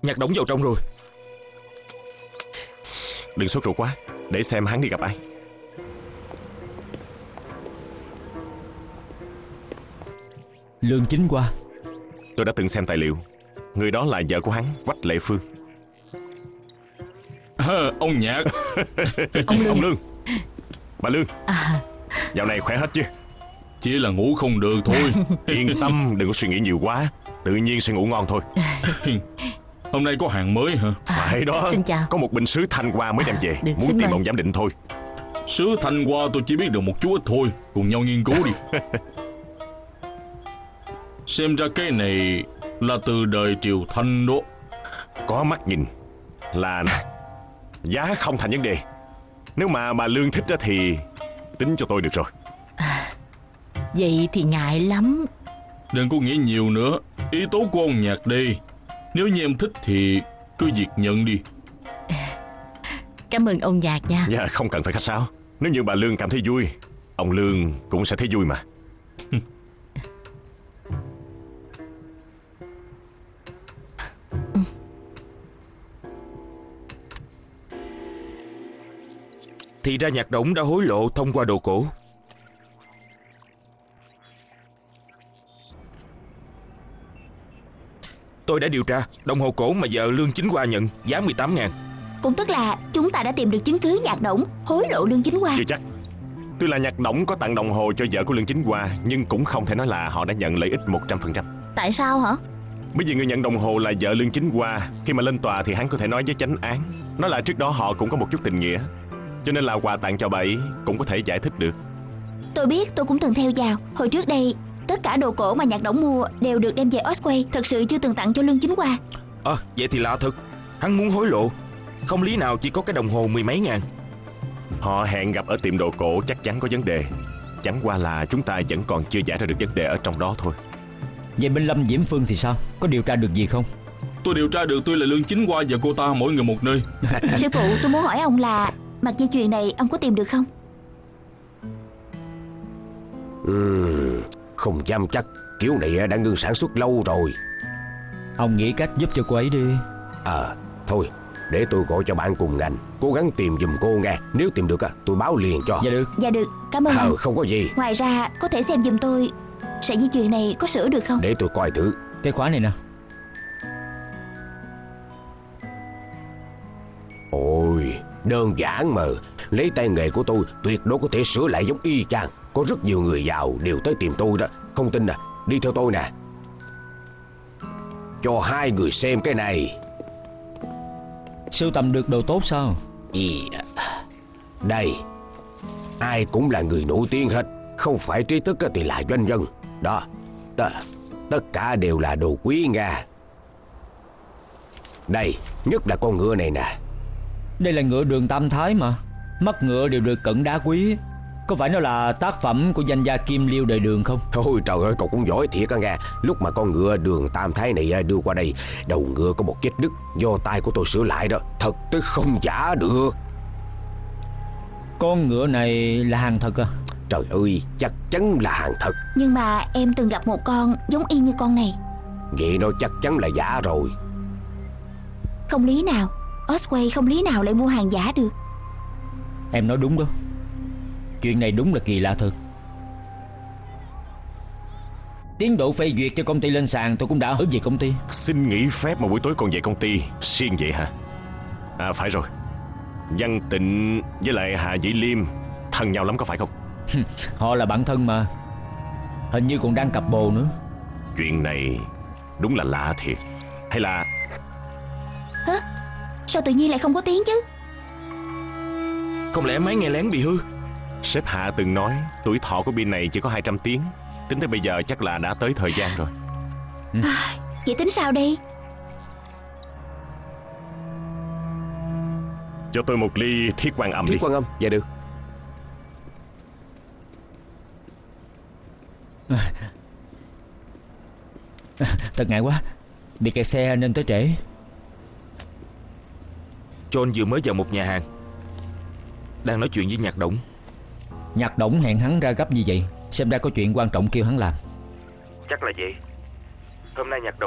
Nhạc Đổng vào trong rồi. Đừng sốt ruột quá, để xem hắn đi gặp ai. Lương Chính Hoa. Tôi đã từng xem tài liệu. Người đó là vợ của hắn, Quách Lệ Phương. Ông Nhạc. Ông Lương. Bà Lương. Dạo này khỏe hết chứ? Chỉ là ngủ không được thôi. Yên tâm, đừng có suy nghĩ nhiều quá, tự nhiên sẽ ngủ ngon thôi. Hôm nay có hàng mới hả? Phải đó. Xin chào. Có một bình sứ Thanh Hoa mới đem về. Được, Muốn xin tìm mời. ông giám định thôi. Sứ Thanh Hoa tôi chỉ biết được một chút ít thôi. Cùng nhau nghiên cứu đi. Xem ra cái này là từ đời Triều Thanh đó. Có mắt nhìn là giá không thành vấn đề. Nếu mà bà Lương thích đó thì tính cho tôi được rồi. Vậy thì ngại lắm. Đừng có nghĩ nhiều nữa. Ý tố của ông Nhạc đây. Nếu như em thích thì cứ việc nhận đi. Cảm ơn ông Nhạc nha. Dạ, không cần phải khách sáo. Nếu như bà Lương cảm thấy vui, ông Lương cũng sẽ thấy vui mà. Thì ra Nhạc Đổng đã hối lộ thông qua đồ cổ. Tôi đã điều tra, đồng hồ cổ mà vợ Lương Chính Hoa nhận giá 18.000. Cũng tức là chúng ta đã tìm được chứng cứ Nhạc Đổng hối lộ Lương Chính Hoa. Chưa chắc. Tuy là Nhạc Đổng có tặng đồng hồ cho vợ của Lương Chính Hoa, nhưng cũng không thể nói là họ đã nhận lợi ích 100%. Tại sao hả? Bởi vì người nhận đồng hồ là vợ Lương Chính Hoa. Khi mà lên tòa thì hắn có thể nói với chánh án, nói là trước đó họ cũng có một chút tình nghĩa, cho nên là quà tặng cho bà ấy cũng có thể giải thích được. Tôi biết, tôi cũng từng theo vào. Hồi trước đây, tất cả đồ cổ mà Nhạc Đổng mua đều được đem về Osway. Thật sự chưa từng tặng cho Lương Chính Hoa. Vậy thì lạ thật. Hắn muốn hối lộ. Không lý nào chỉ có cái đồng hồ 10 mấy ngàn. Họ hẹn gặp ở tiệm đồ cổ chắc chắn có vấn đề. Chẳng qua là chúng ta vẫn còn chưa giải ra được vấn đề ở trong đó thôi. Vậy bên Lâm Diễm Phương thì sao? Có điều tra được gì không? Tôi điều tra được tôi là Lương Chính Hoa và cô ta mỗi người một nơi. Sư phụ, tôi muốn hỏi ông là mặt dây chuyền này ông có tìm được không? Không dám chắc. Kiểu này đã ngưng sản xuất lâu rồi. Ông nghĩ cách giúp cho cô ấy đi. Thôi, để tôi gọi cho bạn cùng ngành, cố gắng tìm giùm cô nghe. Nếu tìm được tôi báo liền cho. Dạ được. Dạ được, cảm ơn ông. Không có gì. Ngoài ra, có thể xem giùm tôi sợi dây chuyền này có sửa được không? Để tôi coi thử. Cái khóa này nè. Ôi, đơn giản mà. Lấy tay nghề của tôi tuyệt đối có thể sửa lại giống y chang. Có rất nhiều người giàu đều tới tìm tôi đó. Không tin đi theo tôi nè. Cho hai người xem cái này. Sưu tầm được đồ tốt sao? Đây, ai cũng là người nổi tiếng hết. Không phải trí thức thì là doanh nhân. Đó, tất cả đều là đồ quý Nga. Đây, nhất là con ngựa này nè. Đây là ngựa Đường Tam Thái mà. Mắt ngựa đều được cận đá quý. Có phải nó là tác phẩm của danh gia Kim Liêu đời Đường không? Thôi trời ơi, cậu cũng giỏi thiệt á nghe. Lúc mà con ngựa Đường Tam Thái này đưa qua đây, đầu ngựa có một vết nứt do tay của tôi sửa lại đó. Thật tới không giả được. Con ngựa này là hàng thật à? Trời ơi, chắc chắn là hàng thật. Nhưng mà em từng gặp một con giống y như con này. Vậy nó chắc chắn là giả rồi. Không lý nào Osway không lý nào lại mua hàng giả được. Em nói đúng đó. Chuyện này đúng là kỳ lạ thật. Tiến độ phê duyệt cho công ty lên sàn tôi cũng đã hỏi về công ty. Xin nghỉ phép mà buổi tối còn về công ty. Siêng vậy hả? Phải rồi. Văn Tịnh với lại Hà Dĩ Liêm thân nhau lắm có phải không? Họ là bạn thân mà. Hình như còn đang cặp bồ nữa. Chuyện này đúng là lạ thiệt. Hay là Hả? Sao tự nhiên lại không có tiếng chứ? Không lẽ máy nghe lén bị hư? sếp Hạ từng nói tuổi thọ của pin này chỉ có 200 tiếng. Tính tới bây giờ chắc là đã tới thời gian rồi. Vậy tính sao đây? Cho tôi một ly thiết quan âm đi. Thiết quan âm, dạ được. Thật ngại quá. Bị kẹt xe nên tới trễ. John vừa mới vào một nhà hàng, đang nói chuyện với Nhạc Đổng. Nhạc Đổng hẹn hắn ra gấp như vậy, xem ra có chuyện quan trọng kêu hắn làm. Chắc là vậy. Hôm nay Nhạc Đổng